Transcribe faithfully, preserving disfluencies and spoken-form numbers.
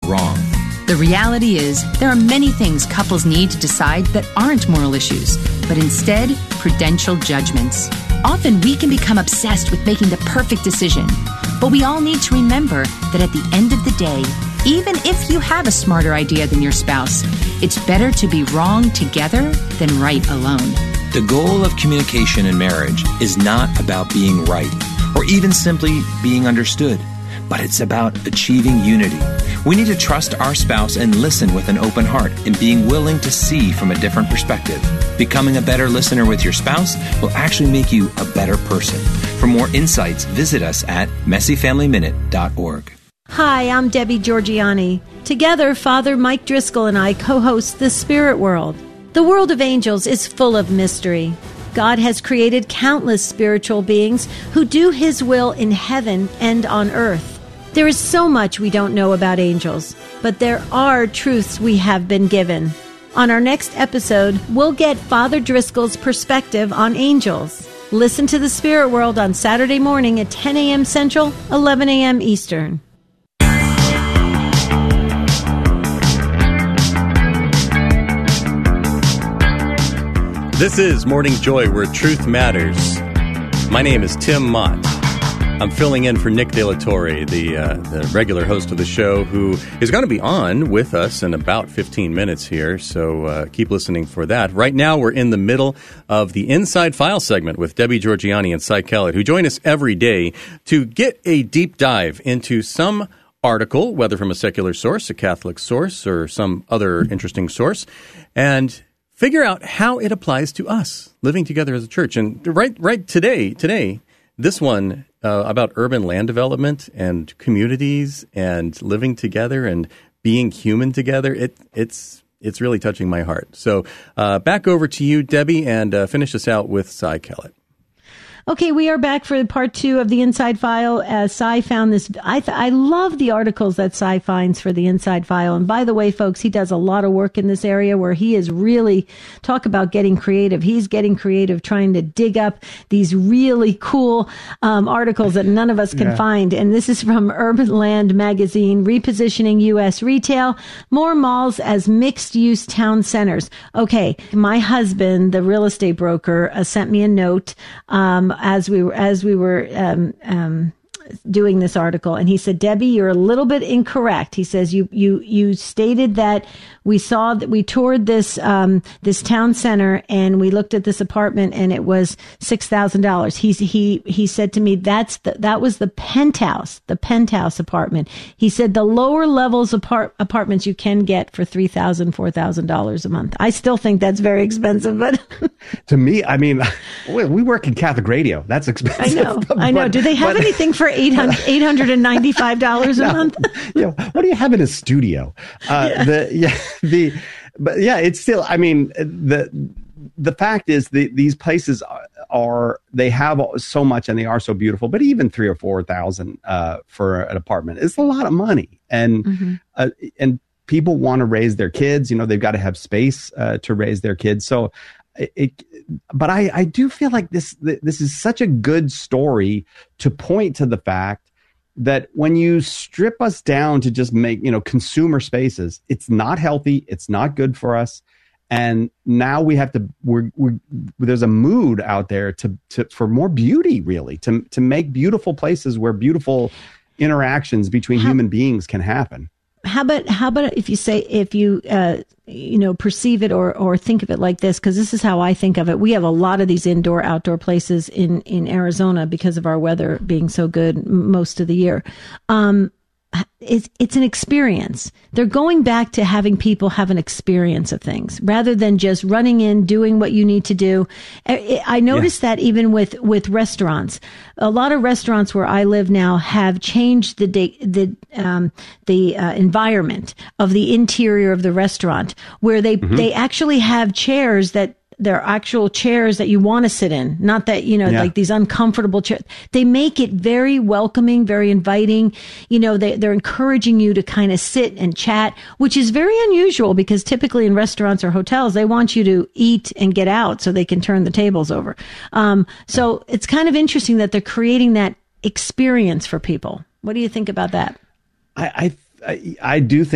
wrong. The reality is, there are many things couples need to decide that aren't moral issues, but instead prudential judgments. Often we can become obsessed with making the perfect decision, but we all need to remember that at the end of the day, even if you have a smarter idea than your spouse, it's better to be wrong together than right alone. The goal of communication in marriage is not about being right or even simply being understood, but it's about achieving unity. We need to trust our spouse and listen with an open heart and being willing to see from a different perspective. Becoming a better listener with your spouse will actually make you a better person. For more insights, visit us at messy family minute dot org. Hi, I'm Debbie Georgianni. Together, Father Mike Driscoll and I co-host The Spirit World. The world of angels is full of mystery. God has created countless spiritual beings who do His will in heaven and on earth. There is so much we don't know about angels, but there are truths we have been given. On our next episode, we'll get Father Driscoll's perspective on angels. Listen to The Spirit World on Saturday morning at ten a.m. Central, eleven a.m. Eastern. This is Morning Joy, where truth matters. My name is Tim Mott. I'm filling in for Nick De La Torre, the, uh, the regular host of the show, who is going to be on with us in about fifteen minutes here, so uh, keep listening for that. Right now, we're in the middle of the Inside File segment with Debbie Georgianni and Cy Kellett, who join us every day to get a deep dive into some article, whether from a secular source, a Catholic source, or some other interesting source, and figure out how it applies to us living together as a church. And right, right today, today, this one uh, about urban land development and communities and living together and being human together. It, it's it's really touching my heart. So uh, back over to you, Debbie, and uh, finish us out with Cy Kellett. Okay, we are back for part two of the Inside File. As Cy found this, I th- I love the articles that Cy finds for the Inside File. And by the way, folks, he does a lot of work in this area where he is really, talk about getting creative. He's getting creative, trying to dig up these really cool um, articles that none of us can yeah. find. And this is from Urban Land Magazine, Repositioning U S Retail, More Malls as Mixed-Use Town Centers. Okay, my husband, the real estate broker, uh, sent me a note um, as we were, as we were, um, um, doing this article. And he said, Debbie, you're a little bit incorrect. He says, you, you, you stated that we saw that we toured this, um, this town center and we looked at this apartment and it was six thousand dollars. He, he, he said to me, that's the, that was the penthouse, the penthouse apartment. He said the lower levels apart, apartments you can get for three thousand dollars, four thousand dollars a month. I still think that's very expensive, but to me, I mean, we work in Catholic radio. That's expensive. I know. But, I know. Do they have but, anything for eight hundred ninety-five dollars a no, month? You know, what do you have in a studio? Uh, yeah. The, yeah, the, but yeah, it's still, I mean, the, the fact is the, these places are, are, they have so much and they are so beautiful, but even three or four thousand, uh, for an apartment is a lot of money. And, mm-hmm. uh, and people want to raise their kids, you know, they've got to have space, uh, to raise their kids. So it, it but I, I do feel like this, this is such a good story to point to the fact that when you strip us down to just make, you know, consumer spaces, it's not healthy. It's not good for us. And now we have to, we're, we're, there's a mood out there to, to, for more beauty, really, to, to make beautiful places where beautiful interactions between how, human beings can happen. How about, how about if you say, if you, uh, you know, perceive it or, or think of it like this, because this is how I think of it. We have a lot of these indoor, outdoor places in, in Arizona because of our weather being so good most of the year. Um, it's, it's an experience. They're going back to having people have an experience of things rather than just running in, doing what you need to do. I, I noticed yeah. that even with, with restaurants, a lot of restaurants where I live now have changed the, de- the, um, the, uh, environment of the interior of the restaurant where they, mm-hmm. they actually have chairs that, they're actual chairs that you want to sit in, not that, you know, yeah. like these uncomfortable chairs. They make it very welcoming, very inviting. You know, they, they're encouraging you to kind of sit and chat, which is very unusual because typically in restaurants or hotels, they want you to eat and get out so they can turn the tables over. Um, so it's kind of interesting that they're creating that experience for people. What do you think about that? I, I, I, I do think